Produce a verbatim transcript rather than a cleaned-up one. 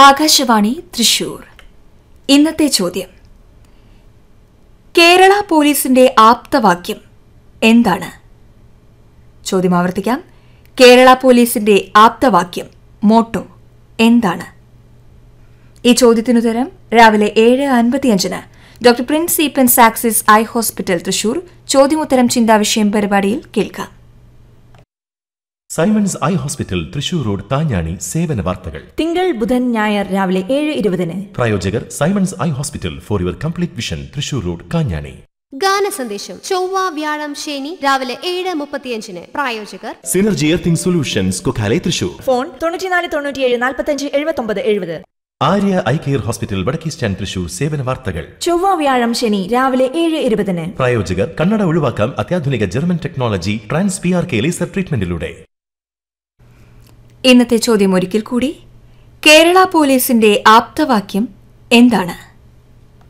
ആകാശവാണി തൃശൂർ. ഇന്നത്തെ ചോദ്യം: കേരള പോലീസിന്റെ ആപ്തവാക്യം എന്താണ്? ചോദ്യം ആവർത്തിക്കാം. കേരള പോലീസിന്റെ ആപ്തവാക്യം, മോട്ടോ എന്താണ്? ഈ ചോദ്യത്തിനുത്തരം രാവിലെ ഏഴ് അൻപത്തിയഞ്ചിന് doctor Prince Eappen's axis eye hospital Thrissur ചോദ്യമുത്തരം ചിന്താവിഷയം പരിപാടിയിൽ കേൾക്കാം. Symons eye hospital Thrissur road താഞ്ഞാണി സേവന വാർത്തകൾ തിങ്കൾ ബുധൻ ഞായർ രാവിലെ ഏഴ് ഇരുപതിന്. പ്രായോജകർ Symons eye hospital for your complete vision Thrissur road Kanjani. ഗാന സന്ദേശം ചൊവ്വ വ്യാഴം ശനി രാവിലെ ഏഴ് മുപ്പത്തിയഞ്ചിന്. പ്രായോജകർ synergy earthing solutions Kokkalai Thrissur. Phone തൊണ്ണൂറ്റിനാല് തൊണ്ണൂറ്റിയേഴ് നാൽപ്പത്തഞ്ച് എഴുപത്തൊമ്പത് എഴുപത്. ആര്യ ഐ കെയർ ഹോസ്പിറ്റൽ വടക്കേ സ്റ്റാൻഡ് തൃശൂർ സേവന വാർത്തകൾ ചൊവ്വ വ്യാഴം ശനി രാവിലെ ഏഴ് ഇരുപതിന്. പ്രായോജകർ കണ്ണട ഒഴിവാക്കാം അത്യാധുനിക German technology trans P R K laser ട്രീറ്റ്മെന്റിലൂടെ. ഇന്നത്തെ ചോദ്യം ഒരിക്കൽ കൂടി: കേരള പോലീസിന്റെ ആപ്തവാക്യം എന്താണ്?